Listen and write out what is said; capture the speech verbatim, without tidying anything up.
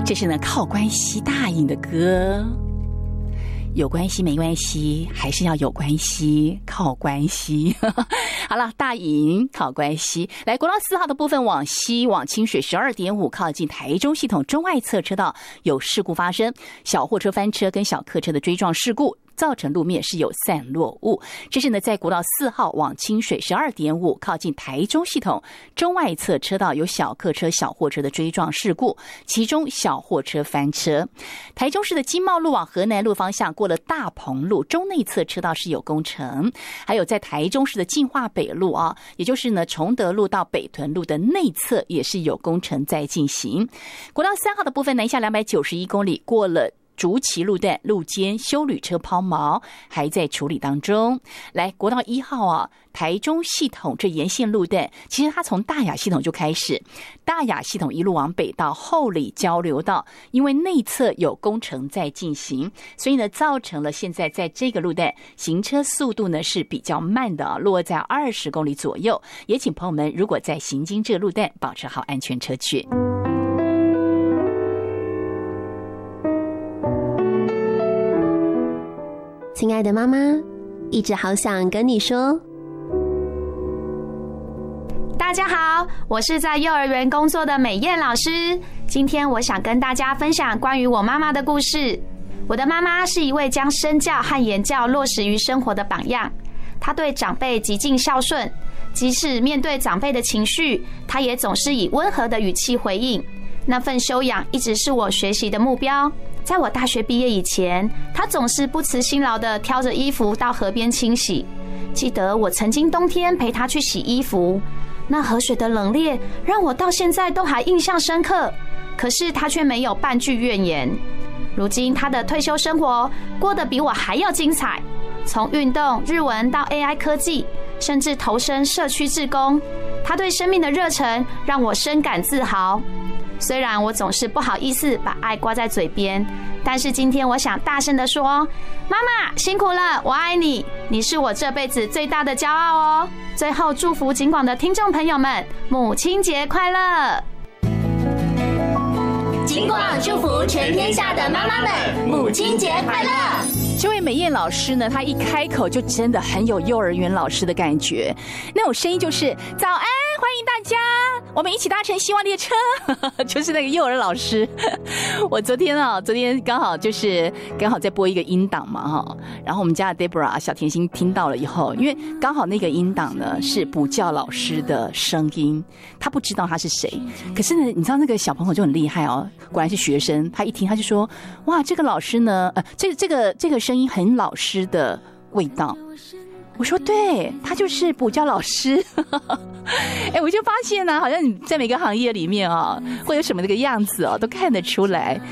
这是呢靠关系大赢的歌。有关系没关系，还是要有关系，靠关系。好了，大赢靠关系。来，国道四号的部分往西往清水 十二点五 靠近台中系统中外侧车道有事故发生，小货车翻车跟小客车的追撞事故，造成路面是有散落物。这是呢在国道四号往清水 十二点五 靠近台中系统中外侧车道有小客车小货车的追撞事故，其中小货车翻车。台中市的金茂路往河南路方向过了大鹏路中内侧车道是有工程，还有在台中市的进化北路啊，也就是呢崇德路到北屯路的内侧也是有工程在进行。国道三号的部分南下两百九十一公里过了竹崎路段路肩休旅车抛锚还在处理当中。来，国道一号啊，台中系统这沿线路段，其实它从大雅系统就开始，大雅系统一路往北到后里交流道，因为内侧有工程在进行，所以呢造成了现在在这个路段行车速度呢是比较慢的、啊、落在二十公里左右。也请朋友们如果在行经这个路段保持好安全车距。 亲爱的妈妈，一直好想跟你说。 大家好，我是在幼儿园工作的美燕老师。今天我想跟大家分享关于我妈妈的故事。我的妈妈是一位将身教和言教落实于生活的榜样，她对长辈极尽孝顺，即使面对长辈的情绪，她也总是以温和的语气回应。那份修养一直是我学习的目标。在我大学毕业以前，他总是不辞辛劳地挑着衣服到河边清洗。记得我曾经冬天陪他去洗衣服，那河水的冷冽让我到现在都还印象深刻。可是他却没有半句怨言。如今他的退休生活过得比我还要精彩，从运动、日文到 A I 科技，甚至投身社区志工，他对生命的热忱让我深感自豪。虽然我总是不好意思把爱挂在嘴边，但是今天我想大声地说，妈妈辛苦了，我爱你，你是我这辈子最大的骄傲哦。最后祝福警广的听众朋友们母亲节快乐。 警广祝福全天下的妈妈们母亲节快乐。 这位美燕老师呢，她一开口就真的很有幼儿园老师的感觉，那种声音就是早安，欢迎大家，我们一起搭乘希望列车，就是那个幼儿老师。我昨天啊，昨天刚好就是刚好在播一个音档嘛哈，然后我们家的 Deborah 小甜心听到了以后，因为刚好那个音档呢是补教老师的声音，他不知道他是谁，可是呢，你知道那个小朋友就很厉害哦，果然是学生，他一听他就说，哇，这个老师呢，呃，这个这个这个声音很老师的味道。我说对，他就是补教老师。哎，我就发现呢、啊，好像你在每个行业里面啊，会有什么这个样子哦，都看得出来。